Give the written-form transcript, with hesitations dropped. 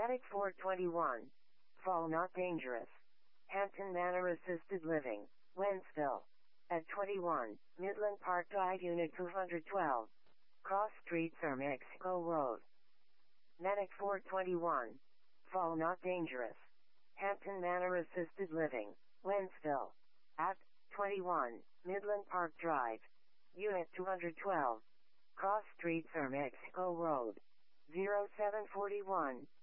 Medic 421. Fall not dangerous. Hampton Manor Assisted Living, Wentzville. At 21, Midland Park Drive Unit 212. Cross Street, Sir Mexico Road. Medic 421. Fall not dangerous. Hampton Manor Assisted Living, Wentzville. At 21, Midland Park Drive, Unit 212. Cross Street, Sir Mexico Road. 0741